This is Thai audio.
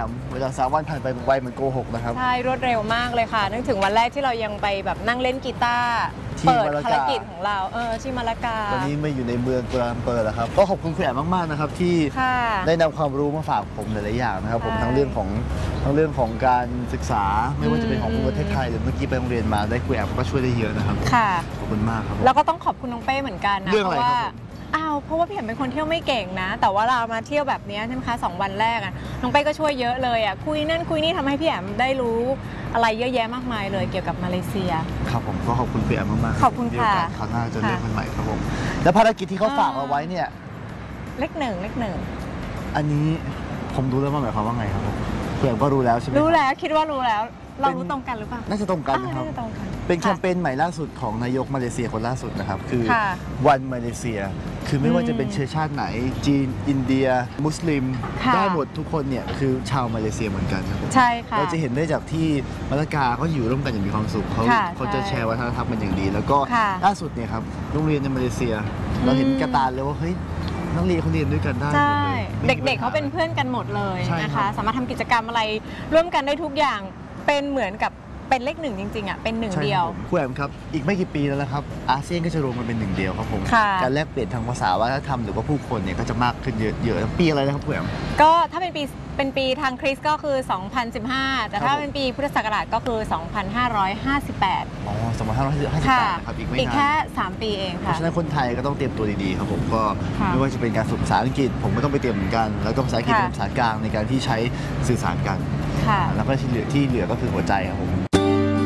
มเวลา3 วันผ่านไปไวเหมือนโกหกนะครับใช่รวดเร็วมากเลยค่ะนึกถึงวันแรกที่เรายังไปแบบนั่งเล่นกีตาร์เปิดภารกิจของเราที่มาลากาตอนนี้ไม่อยู่ในเมืองกัวลาลัมเปอร์แล้วครับก็ขอบคุณคุณแอมมากๆนะครับที่ได้นำความรู้มาฝากผมหลายๆอย่างนะครับผมทั้งเรื่องของการศึกษาไม่ว่าจะเป็นของประเทศไทยหรือเมื่อกี้ไปโรงเรียนมาได้คุยแอมก็ช่วยได้เยอะนะครับค่ะขอบคุณมากครับแล้วก็ต้องขอบคุณน้องเป้เหมือนกันนะเรื่องอะไรครับเพราะว่าพี่แอมเป็นคนเที่ยวไม่เก่งนะแต่ว่าเรามาเที่ยวแบบนี้ใช่ไหมคะ2 วันแรกน้องเป้ก็ช่วยเยอะเลยคุยนั่นคุยนี่ทำให้พี่แอมได้รู้อะไรเยอะแยะมากมายเลยเกี่ยวกับมาเลเซียครับผมก็ขอบคุณพี่แอมมากๆขอบคุณค่ะคราวหน้าจะเลือกคนใหม่ครับผมแล้วภารกิจที่เขาฝากเอาไว้เนี่ยเลขหนึ่งอันนี้ผมรู้แล้วมันหมายความว่าไงครับผมพี่แอมก็รู้แล้วใช่ไหมรู้แล้วคิดว่ารู้แล้วเรารู้ตรงกันหรือเปล่าน่าจะตรงกันนะครับเป็นแคมเปญใหม่ล่าสุดของนายกมาเลเซียคนล่าสุดนะครับคือวันมาเลเซียคือไม่ว่าจะเป็นเชื้อชาติไหนจีนอินเดียมุสลิมได้หมดทุกคนเนี่ยคือชาวมาเลเซียเหมือนกันครับใช่ค่ะเราจะเห็นได้จากที่มาลากาเขาอยู่ร่วมกันอย่างมีความสุขเขาจะแชร์วัฒนธรรมกันอย่างดีแล้วก็ล่าสุดเนี่ยครับโรงเรียนในมาเลเซียเราเห็นกระตาเลยว่าเฮ้ยนักเรียนเขาเรียนด้วยกันได้หมดเลยเด็กๆเขาเป็นเพื่อนกันหมดเลยนะคะสามารถทำกิจกรรมอะไรร่วมกันได้ทุกอย่างเป็นเหมือนกับเป็นเลขหนึ่งจริงๆเป็นหนึ่งเดียวคุณแอมครับอีกไม่กี่ปีแล้วนะครับอาเซียนก็จะรวมกันเป็นหนึ่งเดียวครับผมการแลกเปลี่ยนทางภาษาวัฒนธรรมหรือว่าผู้คนเนี่ยก็จะมากขึ้นเยอะๆปีอะไรนะครับคุณแอมก็ถ้าเป็นปีทางคริสต์ก็คือ2015แต่ถ้าเป็นปีพุทธศักราชก็คือ2558 อ๋อ2558นะครับอีกไม่นานอีกแค่3 ปีเองค่ะเพราะฉะนั้นคนไทยก็ต้องเตรียมตัวดีๆครับผมก็ไม่ว่าจะเป็นการฝึกภาษาอังกฤษผมก็ต้องไปเตรียมเหมือนกันแล้วก็ภาษาอังกฤษเป็นภาษากลางในการที่ใช้สื่อสารกันแล้วก็ที่เหลือก็คือหัวใจครับผม